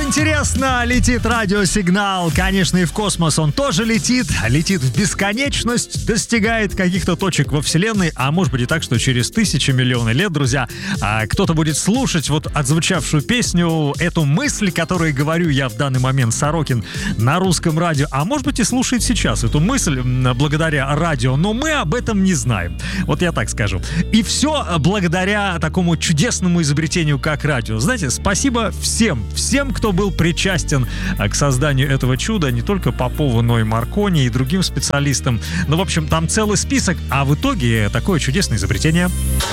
Интересно, летит радиосигнал. Конечно, и в космос он тоже летит. Летит в бесконечность, достигает каких-то точек во Вселенной. А может быть и так, что через тысячи, миллионы лет, друзья, кто-то будет слушать вот отзвучавшую песню, эту мысль, которую говорю я в данный момент, Сорокин, на русском радио. А может быть и слушает сейчас эту мысль благодаря радио. Но мы об этом не знаем. Вот я так скажу. И все благодаря такому чудесному изобретению, как радио. Знаете, спасибо всем, кто был причастен к созданию этого чуда, не только Попову, но и Маркони и другим специалистам. Ну, в общем, там целый список, а в итоге такое чудесное изобретение.